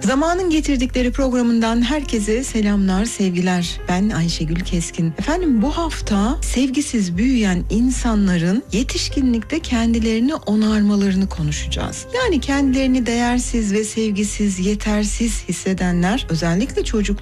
Zamanın Getirdikleri programından herkese selamlar, sevgiler. Ben Ayşegül Keskin. Efendim, bu hafta sevgisiz büyüyen insanların yetişkinlikte kendilerini onarmalarını konuşacağız. Yani kendilerini değersiz ve sevgisiz, yetersiz hissedenler, özellikle çocuklar